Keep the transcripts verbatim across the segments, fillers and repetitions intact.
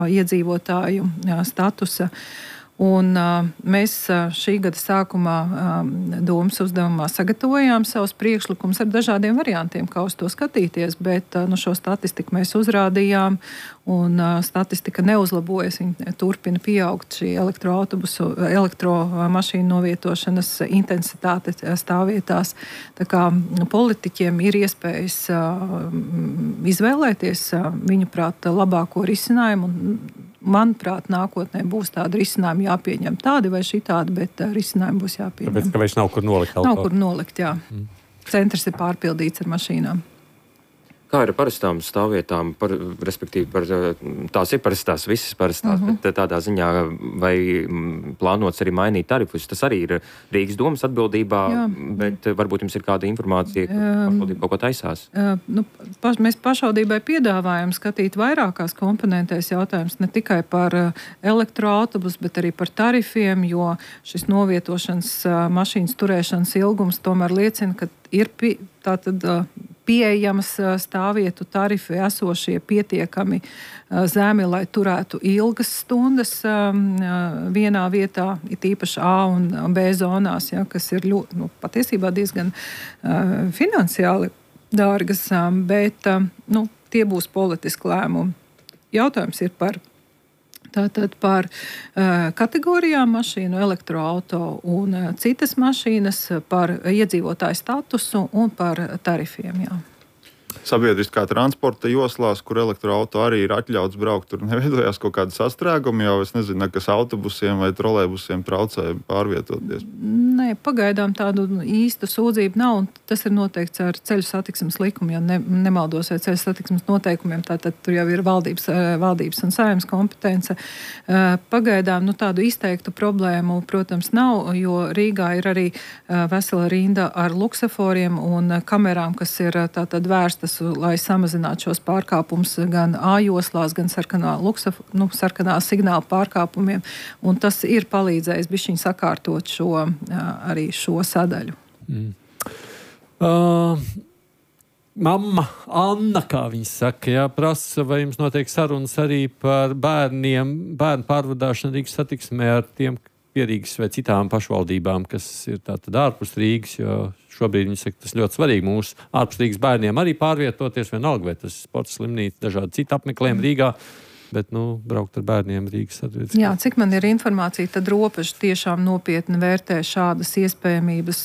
iedzīvotāju statusa. Un uh, mēs uh, šī gada sākumā um, domas uzdevumā sagatavojām savus priekšlikumus ar dažādiem variantiem, kā uz to skatīties, bet uh, nu, šo statistiku mēs uzrādījām, un uh, statistika neuzlabojas, viņa turpina pieaugt šī elektroautobusu, elektromašīnu novietošanas intensitāte stāvvietās. Tā kā politiķiem ir iespējas uh, izvēlēties uh, viņu prāt labāko risinājumu, un manuprāt, nākotnē būs tādi risinājumi jāpieņem tādi vai šitādi, bet uh, risinājumi būs jāpieņem. Tāpēc, ka vairs nav kur nolikt. Nav kur nolikt, jā. Mm. Centrs ir pārpildīts ar mašīnām. Kā ir ar parastām stāvvietām, par, respektīvi, par, tās ir parastās, visas parastās, uh-huh. bet tādā ziņā vai plānots arī mainīt tarifus? Tas arī ir Rīgas domas atbildībā, Jā. bet varbūt jums ir kāda informācija, ka pašvaldība kaut ko taisās? Uh, nu, paš, mēs pašvaldībai piedāvājam skatīt vairākās komponentēs jautājums, ne tikai par elektroautobusu, bet arī par tarifiem, jo šis novietošanas mašīnas turēšanas ilgums tomēr liecina, ka ir pie, tātad pieejamas stāvvietu tarifi esošie pietiekami zemi, lai turētu ilgas stundas vienā vietā, it īpaši A un B zonās, ja, kas ir ļoti, nu, patiesībā diezgan uh, finansiāli dārgas, bet uh, nu, tie būs politiski lēmumi. Jautājums ir par Tātad par uh, kategorijām mašīnu, elektroauto un uh, citas mašīnas, par iedzīvotāju statusu un par tarifiem. Jā. Sabiedriskā transporta joslās, kur elektroauto arī ir atļauts braukt, tur neveidojās kaut kāda sastrēguma, jau es nezinu, kas autobusiem vai trolejbusiem traucē pārvietoties. Nē, pagaidām tādu īstu sūdzību nav, un tas ir noteikts ar ceļu satiksmes likumu, ja ne, nemaldos vai ceļu satiksmes noteikumiem, tātad tur jau ir valdības, valdības un saimnes kompetence. Pagaidām nu, tādu izteiktu problēmu, protams, nav, jo Rīgā ir arī vesela rinda ar luksaforiem un kamerām, kas ir tātad vērstas, lai samazinātu šos pārkāpumus gan A-joslās, gan sarkanā, luksaf, nu, sarkanā signāla pārkāpumiem. Un tas ir palīdzējis bišķiņ sakārtot šo, arī šo sadaļu. Mm. Uh, mamma Anna, kā viņa saka, jā, prasa, vai jums notiek sarunas arī par bērniem, bērnu pārvadāšanu Rīgas satiksmē ar tiem pierīgas vai citām pašvaldībām, kas ir tātad ārpus Rīgas, jo šobrīd viņi saka, tas ļoti svarīgi mūsu ārpus Rīgas bērniem arī pārvietoties, vienalga, vai tas sports slimnīca, dažādi citi apmeklējumi Rīgā, bet, nu, braukt ar bērniem Rīgas sabiedriskā. Jā, cik man ir informācija, tad robeža tiešām nopietni vērtē šādas iespējamības,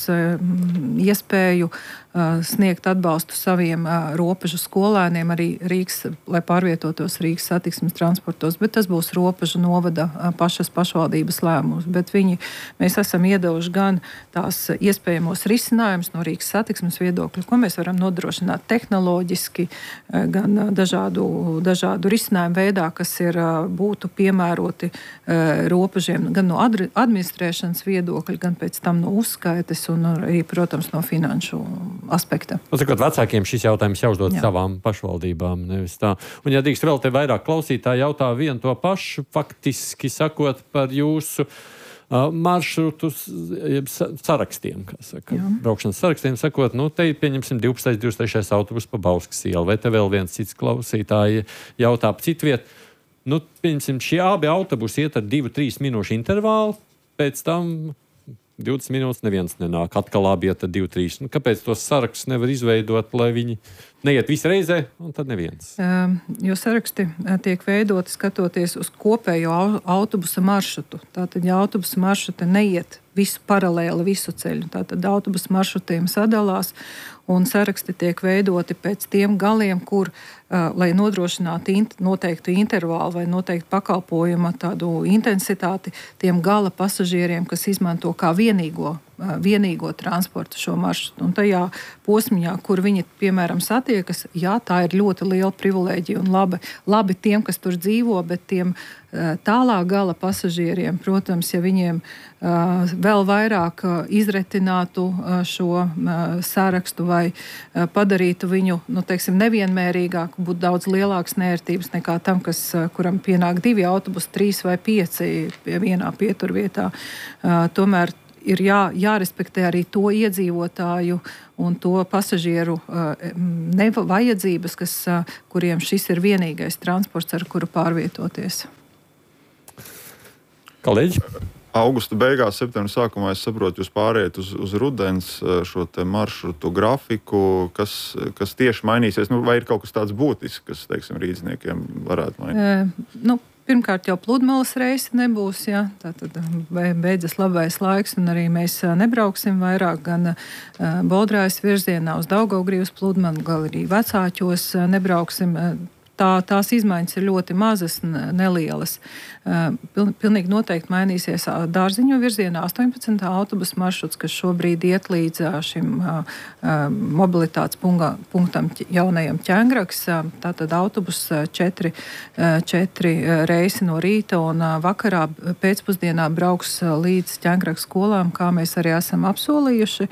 iespēju sniegt atbalstu saviem robežu skolēniem arī Rīgas, lai pārvietotos Rīgas satiksmes transportos, bet tas būs robežu novada pašas pašvaldības lēmums. Bet viņi, mēs esam iedevuši gan tās iespējamos risinājumus no Rīgas satiksmes viedokļa, ko mēs varam nodrošināt tehnoloģiski, gan dažādu, dažādu risinājumu veidā, kas ir būtu piemēroti robežiem, gan no administrēšanas viedokļa, gan pēc tam no uzskaites un arī, protams, no finanšu aspekta. Un, sakot, vecākiem šis jautājums jāuzdod Jā. savām pašvaldībām, nevis tā. Un, ja drīkst vēl te vairāk klausītāji jautā vienu to pašu, faktiski sakot par jūsu uh, maršrutus, jeb sarakstiem, kā saka, Jā. braukšanas sarakstiem, sakot, nu, te pieņemsim divpadsmitais, divdesmit trešais autobus pa Bauskas ielu, vai te vēl viens cits klausītāji jautā pa citu vietu. Nu, pieņemsim, šie abi autobusi iet ar divu, trīs minūšu intervālu, pēc tam divdesmit minūtes neviens nenāk, atkal labi iet ar divi, trīs. Nu, kāpēc tos sarakstus nevar izveidot, lai viņi neiet visu reizē, un tad neviens? Um, jo saraksti tiek veidoti skatoties uz kopējo autobusa maršrutu. Tātad, ja autobusa maršruti neiet visu paralēli, visu ceļu, tātad autobusa maršrutiem sadalās, un saraksti tiek veidoti pēc tiem galiem, kur, uh, lai nodrošinātu int- noteiktu intervālu vai noteiktu pakalpojuma tādu intensitāti tiem gala pasažieriem, kas izmanto kā vienīgo, uh, vienīgo transportu šo maršrutu. Un tajā posmiņā, kur viņi, piemēram, satiekas, jā, tā ir ļoti liela privilēģija un labi, labi tiem, kas tur dzīvo, bet tiem uh, tālā gala pasažieriem, protams, ja viņiem uh, vēl vairāk uh, izretinātu uh, šo uh, sarakstu vai uh, padarītu viņu, nu, teiksim, nevienmērīgāku, būtu daudz lielākas nērtības nekā tam, kas, uh, kuram pienāk divi autobusi, trīs vai pieci pie vienā pieturvietā. Uh, tomēr ir jā, jārespektē arī to iedzīvotāju un to pasažieru nevajadzības, kas, kuriem šis ir vienīgais transports, ar kuru pārvietoties. Kolēģi? Augusta beigās, septembra sākumā, es saprotu, jūs pārējat uz, uz rudens šo te maršrutu grafiku, kas, kas tieši mainīsies, nu, vai ir kaut kas tāds būtisks, kas, teiksim, rīdzniekiem varētu mainīt? E, nu, pirmkārt, jau pludmales reisi nebūs, jā, tātad beidzas labais laiks, un arī mēs nebrauksim vairāk gan Bodrājas virzienā uz Daugavgrīvas pludmali, gan arī Vecāķos nebrauksim. Tā, tās izmaiņas ir ļoti mazas, nelielas. Pil, pilnīgi noteikti mainīsies Dārziņu virzienā astoņpadsmitā autobusu maršruts, kas šobrīd iet līdz šim mobilitātes punga, punktam jaunajam Ķengraks. Tātad autobus četri, četri reisi no rīta un vakarā pēcpusdienā brauks līdz Ķengraks skolām, kā mēs arī esam apsolījuši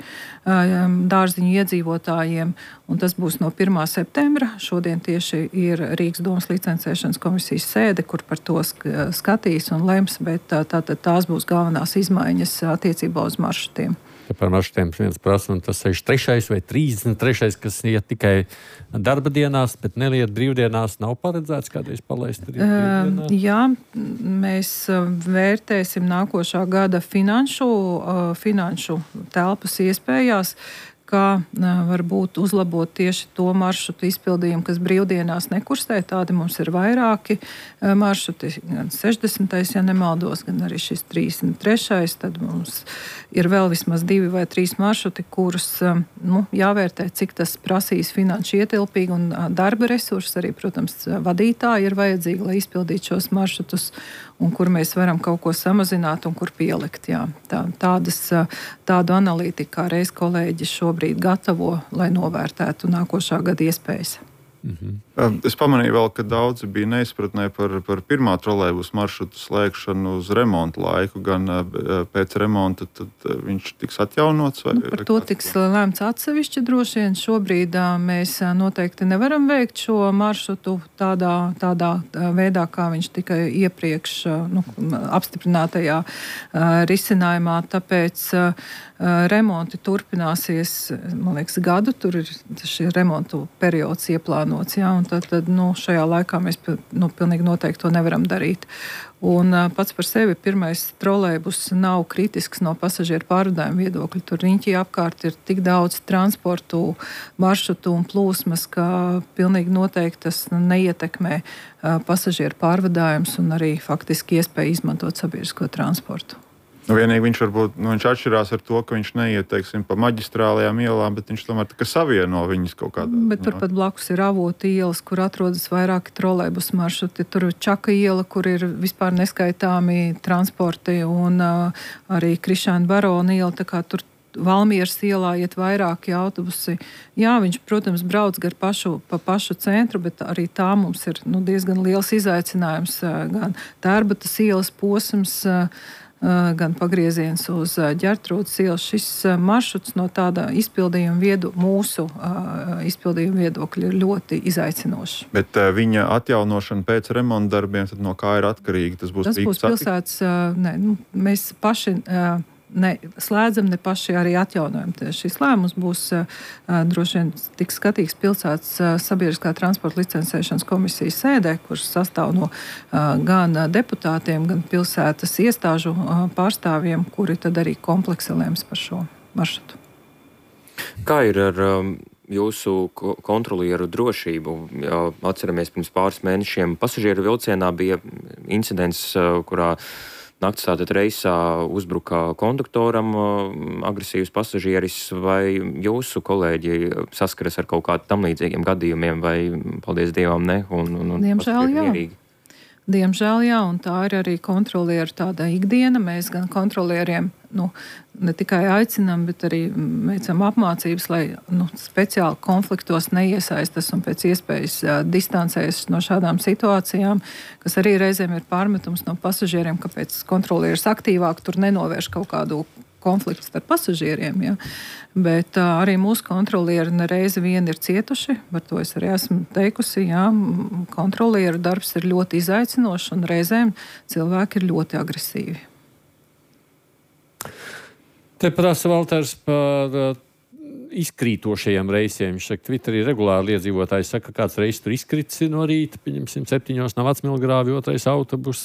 Dārziņu iedzīvotājiem. Un tas būs no pirmā septembra. Šodien tieši ir Rīgas domas licencēšanas komisijas sēde, kur par to skatīs un lems, bet tā, tā, tās būs galvenās izmaiņas attiecībā uz maršrutiem. Ja par maršrutiem viens prasa, un tas sešdesmit trešais vai trīsdesmit trešais, kas iet tikai darba dienās, bet neliet brīvdienās, nav paredzēts kādreiz palaist arī brīvdienās? Uh, jā, mēs vērtēsim nākošā gada finanšu, uh, finanšu telpas iespējās, kā varbūt uzlabot tieši to maršrutu izpildījumu, kas brīvdienās nekursē. Tādi mums ir vairāki maršruti, gan sešdesmitais, ja nemaldos, gan arī šis trīsdesmit trešais. Tad mums ir vēl vismaz divi vai trīs maršruti, kurus nu, jāvērtē, cik tas prasīs finanšu ietilpīgi un darba resursi. Arī, protams, vadītāji ir vajadzīgi, lai izpildītu šos maršrutus, un kur mēs varam kaut ko samazināt un kur pielikt. Jā. Tā, tādas, tādu analītiku kā reiz kolēģi šobrīd gatavo, lai novērtētu nākošā gada iespējas. Mm-hmm. Es pamanīju vēl, ka daudzi bija neizpratnē par, par pirmā trolejbusa maršrutu slēgšanu uz remontu laiku, gan pēc remonta tad viņš tiks atjaunots? Vai, nu, par to tiks lēmts atsevišķi droši vien. Šobrīd mēs noteikti nevaram veikt šo maršrutu tādā, tādā veidā, kā viņš tika iepriekš nu, apstiprinātajā risinājumā, tāpēc remonti turpināsies, man liekas, gadu, tur ir šī remontu periods ieplānots, jā, un tad, tad nu, šajā laikā mēs nu, pilnīgi noteikti to nevaram darīt. Un pats par sevi pirmais trolejbus nav kritisks no pasažieru pārvadājuma viedokļa. Tur riņķī apkārt ir tik daudz transportu, maršrutu un plūsmas, ka pilnīgi noteikti tas neietekmē pasažieru pārvadājums un arī faktiski iespēju izmantot sabiedrisko transportu. Nu, vienīgi viņš varbūt nu, viņš atšķirās ar to, ka viņš neiet, teiksim, pa maģistrālajām ielām, bet viņš tomēr tā kā savieno viņas kaut kādā. Bet turpat blakus ir Avotu ielas, kur atrodas vairāki trolejbusu maršruti. Tur ir Čaka iela, kur ir vispār neskaitāmi transporti, un uh, arī Krišāna Barona iela, tā kā tur Valmieras ielā iet vairāki autobusi. Jā, viņš, protams, brauc gar pašu, pa pašu centru, bet arī tā mums ir nu, diezgan liels izaicinājums. Gan Tērbatas ielas posms, gan pagrieziens uz Ģertrūdes ielas. Šis maršruts no tāda izpildījuma viedu, mūsu izpildījuma viedokļa ir ļoti izaicinošs. Bet viņa atjaunošana pēc remonta darbiem, tad no kā ir atkarīgi? Tas būs, Tas būs pilsētas, ne, nu, mēs paši ne slēdzam, ne paši arī atjaunojam. Šis lēmums būs uh, droši vien tiks skatīgs pilsētas uh, sabiedriskā transporta licencēšanas komisijas sēdē, kurš sastāv no uh, gan deputātiem, gan pilsētas iestāžu uh, pārstāvjiem, kuri tad arī kompleksi lems par šo maršrutu. Kā ir ar um, jūsu kontrolieru drošību? Jā, atceramies, pirms pāris mēnešiem pasažieru vilcienā bija incidents, uh, kurā nakts tātad reisā uzbruka konduktoram agresīvs pasažieris, vai jūsu kolēģi saskaras ar kaut kādiem tam līdzīgiem gadījumiem, vai, paldies Dievam, ne? Un, un, un Diemžēl jā. mierīgi? Diemžēl jā, un tā ir arī kontrolieru tāda ikdiena. Mēs gan kontrolieriem nu, ne tikai aicinām, bet arī veicam apmācības, lai nu, speciāli konfliktos neiesaistas un pēc iespējas uh, distancējas no šādām situācijām, kas arī reizēm ir pārmetums no pasažieriem, kāpēc kontrolieris aktīvāk tur nenovērš kaut kādu konflikts ar pasažieriem. Ja? Bet uh, arī mūsu kontrolieri nereizi vien ir cietuši. Par to es arī esmu teikusi. Ja? Kontrolieru darbs ir ļoti izaicinošs un reizēm cilvēki ir ļoti agresīvi. Te prasa Valters par uh, izkrītošajiem reisiem. Viņš saka, Twitterī regulāri iedzīvotāji saka, kāds reiss tur izkrits no rīta, pieņemsim, septiņos nav Vecmilgrāvi, otrais autobus,